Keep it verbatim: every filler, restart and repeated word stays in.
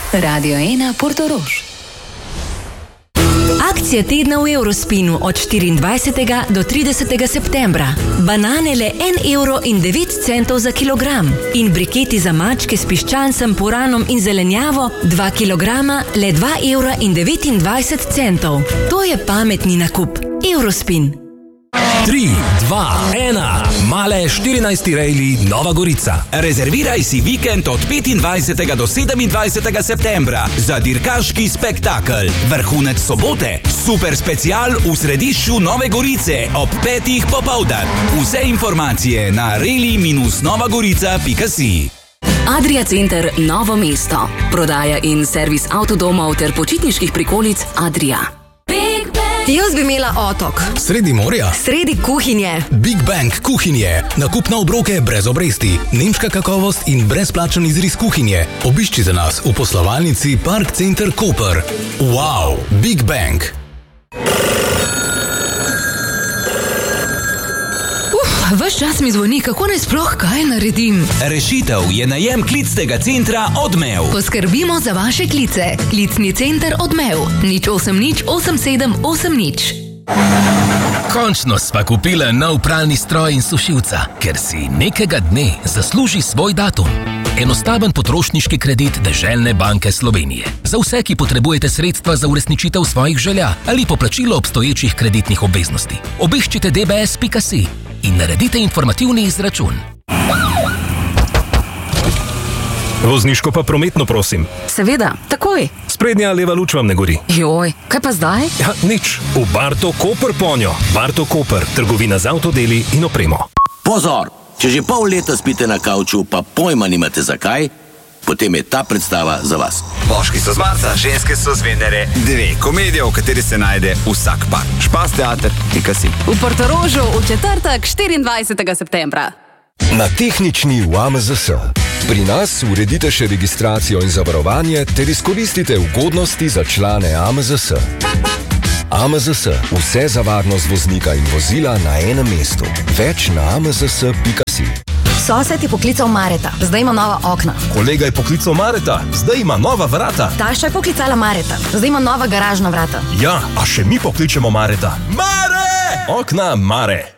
Radio ena Portorož. Akcija tedna v Eurospinu od štiriindvajsetega do tridesetega septembra. Banane le en evro in devet centov za kilogram. In briketi za mačke s piščancem, puranom in zelenjavo dva kilograma le dva evra in devetindvajset centov. To je pametni nakup. Eurospin. tri, dva, ena. Male štirinajsti rejli Nova Gorica. Rezerviraj si vikend od petindvajsetega do sedemindvajsetega septembra za dirkaški spektakel. Vrhunec sobote. Super special v središču Nove Gorice ob petih popoldan. Vse informacije na rejli nova gorica pika si. Adria Center Novo mesto. Prodaja in servis avtodomov ter počitniških prikolic Adria. Jaz bi imela otok. Sredi morja? Sredi kuhinje. Big Bang kuhinje. Nakup na obroke brez obresti. Nemška kakovost in brezplačen izris kuhinje. Obiščite nas v poslovalnici Park Center Koper. Wow! Big Bang. Ves čas mi zvoni, kako naj sploh kaj naredim. Rešitev je najem klicnega centra Odmev. Poskrbimo za vaše klice. Klicni center Odmev. Nič osem nič osem sedem osem nič. Končno sva kupila nov pralni stroj in sušilca, ker si nekega dne zasluži svoj datum. Enostaven potrošniški kredit Deželne banke Slovenije. Za vse, ki potrebujete sredstva za uresničitev svojih želja ali poplačilo obstoječih kreditnih obveznosti. Obiščite d b s pika si in naredite informativni izračun. Vozniško pa prometno, prosim. Seveda, takoj. Sprednja leva luč vam ne gori. Joj, kaj pa zdaj? Ja, nič. V Barto Koper ponjo. Barto Koper, trgovina z avtodeli in opremo. Pozor! Če že pol leta spite na kavču, pa pojma nimate zakaj, potem je ta predstava za vas. Moški so z Marsa, ženske so z Venere. Dve komedije, v kateri se najde vsak par. Špas teater pika si. V Portorožu v četrtek štiriindvajsetega septembra. Na tehnični v A M Z S. Pri nas uredite še registracijo in zavarovanje ter izkoristite ugodnosti za člane A M Z S. A M Z S. Vse za varnost voznika in vozila na enem mestu. Več na a m z s pika si. Sosed je poklical Mareta. Zdaj ima nova okna. Kolega je poklical Mareta. Zdaj ima nova vrata. Taša je poklicala Mareta. Zdaj ima nova garažna vrata. Ja, a še mi pokličemo Mareta. Mare! Okna Mare.